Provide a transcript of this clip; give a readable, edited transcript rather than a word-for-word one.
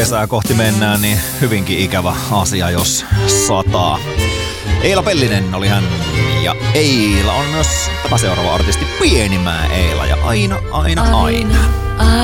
Kesää kohti mennään, niin hyvinkin ikävä asia, jos sataa. Eila Pellinen oli hän, ja Eila on myös tämä seuraava artisti, Pienimaa Eila, ja aina.